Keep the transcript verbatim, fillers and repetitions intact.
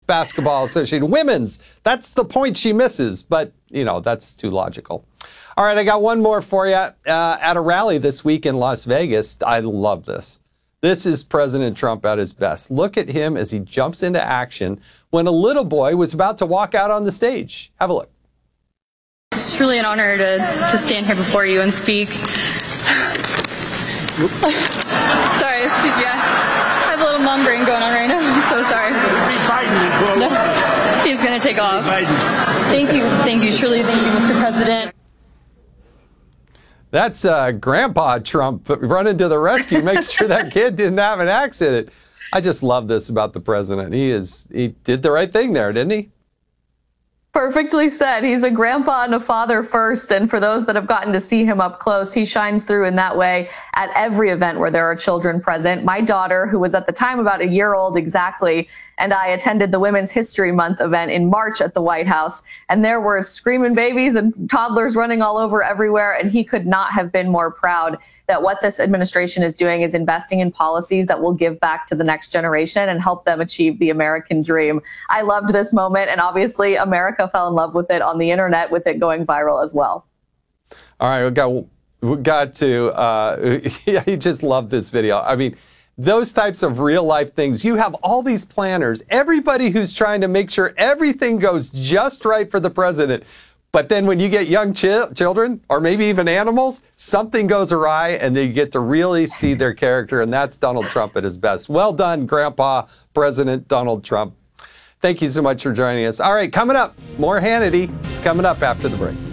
Basketball Association. Women's. That's the point she misses. But, you know, that's too logical. All right, I got one more for you. Uh, at a rally this week in Las Vegas, I love this. This is President Trump at his best. Look at him as he jumps into action when a little boy was about to walk out on the stage. Have a look. It's truly an honor to, to stand here before you and speak. Sorry, excuse me. I have a little mom brain going on right now. I'm so sorry. No, he's going to take off. Thank you. Thank you. Truly, thank you, Mister President. That's uh, Grandpa Trump running to the rescue, making sure that kid didn't have an accident. I just love this about the president. He is he did the right thing there, didn't he? Perfectly said. He's a grandpa and a father first. And for those that have gotten to see him up close, he shines through in that way at every event where there are children present. My daughter, who was at the time about a year old exactly, and I attended the Women's History Month event in March at the White House. And there were screaming babies and toddlers running all over everywhere. And he could not have been more proud that what this administration is doing is investing in policies that will give back to the next generation and help them achieve the American dream. I loved this moment. And obviously, America fell in love with it on the internet, with it going viral as well. All right, we got, we got to, uh, yeah, you just love this video. I mean, those types of real life things. You have all these planners, everybody who's trying to make sure everything goes just right for the president. But then when you get young ch children, or maybe even animals, something goes awry and they get to really see their character. And that's Donald Trump at his best. Well done, Grandpa President Donald Trump. Thank you so much for joining us. All right, coming up, more Hannity. It's coming up after the break.